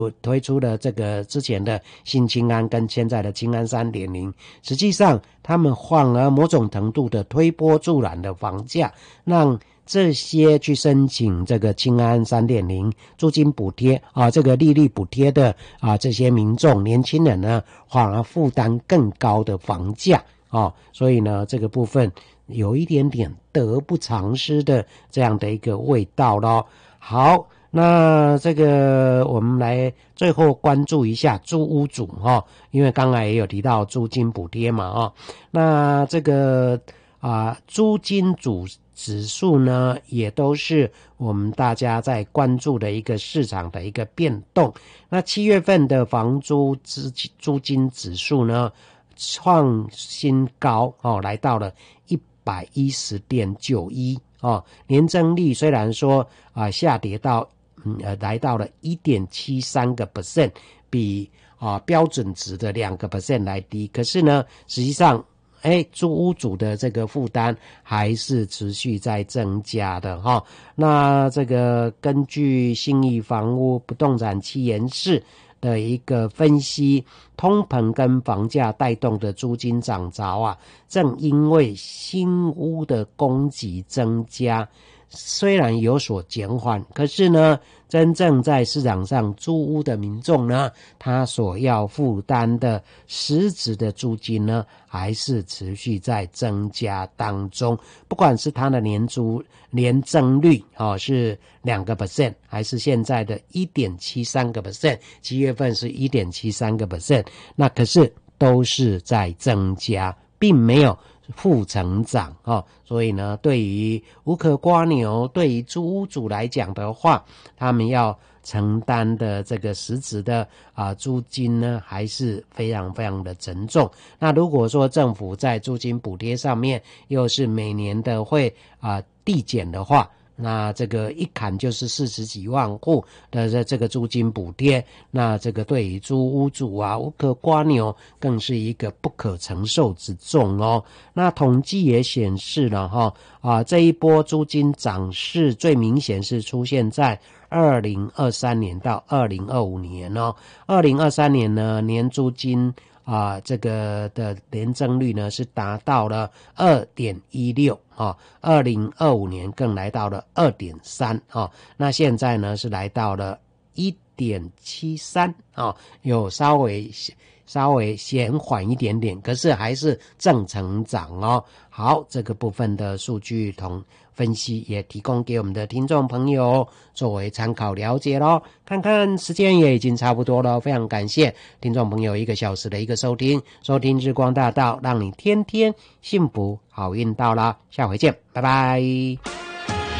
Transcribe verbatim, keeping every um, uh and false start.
推出了这个之前的新青安跟现在的青安 三点零， 实际上他们反而某种程度的推波助澜的房价，让这些去申请这个青安 三点零 租金补贴啊，这个利率补贴的啊这些民众年轻人呢，反而负担更高的房价啊，所以呢这个部分有一点点得不偿失的这样的一个味道咯。好，那这个我们来最后关注一下租屋主哈，因为刚才也有提到租金补贴嘛啊，那这个啊租金主指数呢，也都是我们大家在关注的一个市场的一个变动。那七月份的房租租租金指数呢，创新高哦，来到了一百一十点九一哦，年增率虽然说啊、呃、下跌到嗯呃来到了 一点七三个 percent， 比啊、呃、标准值的 两个 percent 来低，可是呢，实际上哎，租屋主的这个负担还是持续在增加的哈。那这个根据信义房屋不动产企研室的一个分析，通膨跟房价带动的租金涨潮啊，正因为新屋的供给增加，虽然有所减缓，可是呢，真正在市场上租屋的民众呢，他所要负担的实质的租金呢，还是持续在增加当中。不管是他的年租年增率哦是两个 percent， 还是现在的 一点七三个 percent， 七月份是 一点七三个 percent， 那可是都是在增加，并没有负成长哦，所以呢，对于无可刮牛，对于租屋主来讲的话，他们要承担的这个实质的啊、呃、租金呢，还是非常非常的沉重。那如果说政府在租金补贴上面又是每年的会啊、呃、递减的话，那这个一砍就是四十几万户的这个租金补贴，那这个对于租屋主啊无可刮牛，更是一个不可承受之重哦。那统计也显示了哈啊这一波租金涨势最明显是出现在二零二三年到二零二五年哦。二零二三年呢，年租金啊，这个的年增率呢是达到了 二点一六 啊，二零二五年更来到了 二点三 啊，那现在呢是来到了 一点七三 啊，有稍微稍微减缓一点点，可是还是正成长哦。好，这个部分的数据同分析也提供给我们的听众朋友作为参考了解咯。看看时间也已经差不多了，非常感谢听众朋友一个小时的一个收听，收听日光大道，让你天天幸福好运到啦，下回见，拜拜。